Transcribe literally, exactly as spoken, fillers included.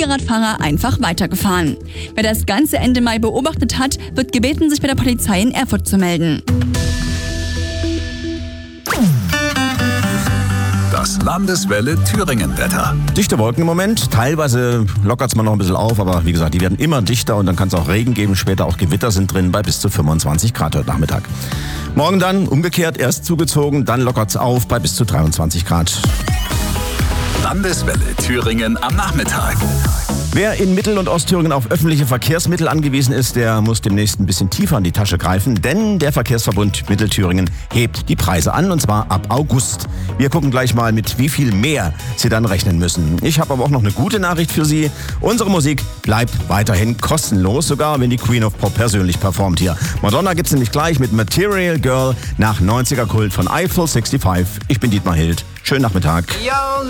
E-Radfahrer einfach weitergefahren. Wer das Ganze Ende Mai beobachtet hat, wird gebeten, sich bei der Polizei in Erfurt zu melden. Das Landeswelle Thüringen-Wetter. Dichte Wolken im Moment, teilweise lockert es mal noch ein bisschen auf, aber wie gesagt, die werden immer dichter und dann kann es auch Regen geben, später auch Gewitter sind drin bei bis zu fünfundzwanzig Grad heute Nachmittag. Morgen dann umgekehrt, erst zugezogen, dann lockert es auf bei bis zu dreiundzwanzig Grad. Landeswelle Thüringen am Nachmittag. Wer in Mittel- und Ostthüringen auf öffentliche Verkehrsmittel angewiesen ist, der muss demnächst ein bisschen tiefer in die Tasche greifen, denn der Verkehrsverbund Mittelthüringen hebt die Preise an, und zwar ab August. Wir gucken gleich mal, mit wie viel mehr Sie dann rechnen müssen. Ich habe aber auch noch eine gute Nachricht für Sie. Unsere Musik bleibt weiterhin kostenlos, sogar wenn die Queen of Pop persönlich performt hier. Madonna gibt's nämlich gleich mit Material Girl nach neunziger Kult von Eiffel sechsundsechzig. Ich bin Dietmar Hild. Schönen Nachmittag. Yo.